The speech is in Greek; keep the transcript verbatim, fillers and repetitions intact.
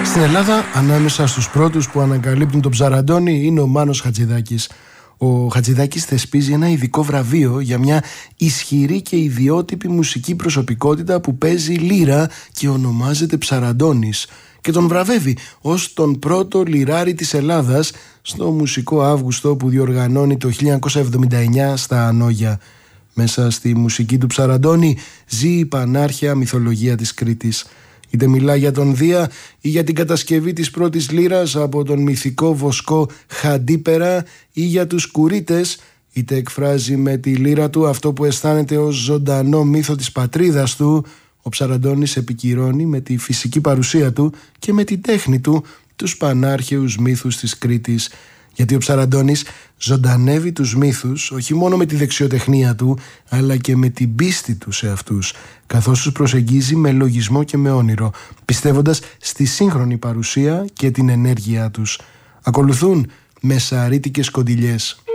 Στην Ελλάδα, ανάμεσα στους πρώτους που ανακαλύπτουν τον Ψαραντώνη είναι ο Μάνος Χατζηδάκης. Ο Χατζηδάκης θεσπίζει ένα ειδικό βραβείο για μια ισχυρή και ιδιότυπη μουσική προσωπικότητα που παίζει λύρα και ονομάζεται Ψαραντώνης, και τον βραβεύει ως τον πρώτο λυράρη της Ελλάδας στο Μουσικό Αύγουστο που διοργανώνει το χίλια εννιακόσια εβδομήντα εννιά στα Ανόγια. Μέσα στη μουσική του Ψαραντώνη ζει η πανάρχαια μυθολογία της Κρήτης. Είτε μιλά για τον Δία ή για την κατασκευή της πρώτης λύρας από τον μυθικό βοσκό Χαντίπερα ή για τους Κουρίτες, είτε εκφράζει με τη λύρα του αυτό που αισθάνεται ως ζωντανό μύθο της πατρίδας του, ο Ψαραντώνης επικυρώνει με τη φυσική παρουσία του και με τη τέχνη του τους πανάρχαιους μύθους της Κρήτης. Γιατί ο Ψαραντώνης ζωντανεύει τους μύθους όχι μόνο με τη δεξιοτεχνία του, αλλά και με την πίστη του σε αυτούς, καθώς τους προσεγγίζει με λογισμό και με όνειρο, πιστεύοντας στη σύγχρονη παρουσία και την ενέργειά τους. Ακολουθούν μεσαρίτικες κοντιλιές.